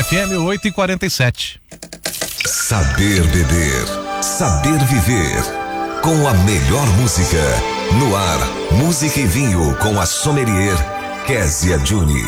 Morada FM 8h47. Saber beber, saber viver. Com a melhor música. No ar, música e vinho com a sommelier Kézia Juni.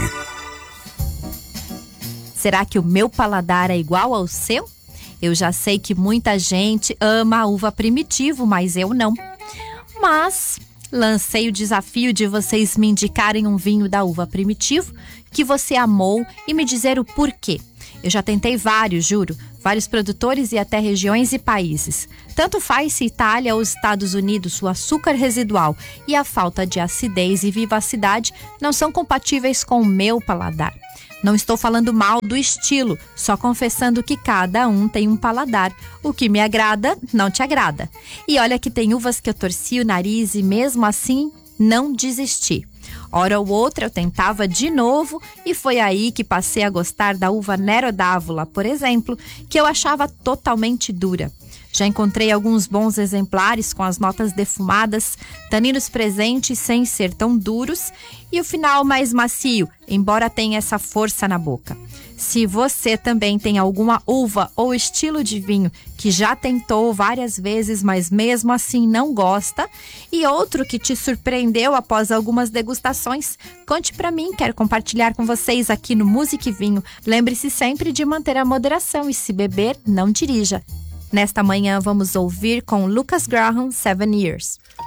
Será que o meu paladar é igual ao seu? Eu já sei que muita gente ama a uva Primitivo, mas eu não. Mas lancei o desafio de vocês me indicarem um vinho da uva Primitivo que você amou e me dizer o porquê. Eu já tentei vários, juro, vários produtores e até regiões e países. Tanto faz se Itália ou Estados Unidos, o açúcar residual e a falta de acidez e vivacidade não são compatíveis com o meu paladar. Não estou falando mal do estilo, só confessando que cada um tem um paladar. O que me agrada, não te agrada. E olha que tem uvas que eu torci o nariz e mesmo assim não desisti. Hora ou outra eu tentava de novo e foi aí que passei a gostar da uva Nero d'Avola, por exemplo, que eu achava totalmente dura. Já encontrei alguns bons exemplares com as notas defumadas, taninos presentes sem ser tão duros e o final mais macio, embora tenha essa força na boca. Se você também tem alguma uva ou estilo de vinho que já tentou várias vezes, mas mesmo assim não gosta, e outro que te surpreendeu após algumas degustações, conte pra mim, quero compartilhar com vocês aqui no Música e Vinho. Lembre-se sempre de manter a moderação e se beber, não dirija. Nesta manhã vamos ouvir com Lucas Graham, 7 Years.